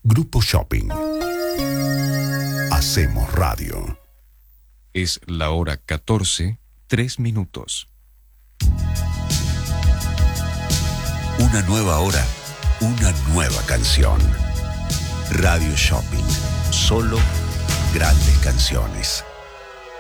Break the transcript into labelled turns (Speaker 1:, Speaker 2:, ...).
Speaker 1: Grupo Shopping. Hacemos radio.
Speaker 2: Es la hora 14, 3 minutos.
Speaker 1: Una nueva hora, una nueva canción. Radio Shopping. Solo grandes canciones.